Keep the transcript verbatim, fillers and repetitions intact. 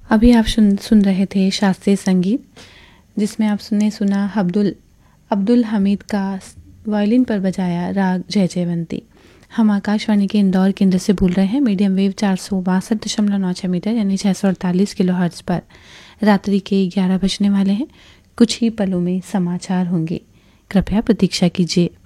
अभी आप सुन सुन रहे थे शास्त्रीय संगीत, जिसमें आप सुनने सुना अब्दुल अब्दुल हमीद का वायलिन पर बजाया राग जय जयवंती। हम आकाशवाणी के इंदौर केंद्र से बोल रहे हैं। मीडियम वेव चार सौ बासठ दशमलव नौ छः मीटर यानी छः सौ अड़तालीस किलो हर्ट्ज पर रात्रि के ग्यारह बजने वाले हैं। कुछ ही पलों में समाचार होंगे, कृपया प्रतीक्षा कीजिए।